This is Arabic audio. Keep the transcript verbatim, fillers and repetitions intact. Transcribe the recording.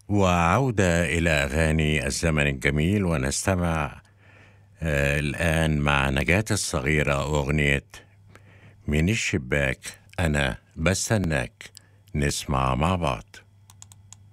وعودة إلى أغاني الزمن الجميل، ونستمع آه، الآن مع نجاة الصغيرة أغنية من الشباك أنا بستناك. نسمع مع بعض.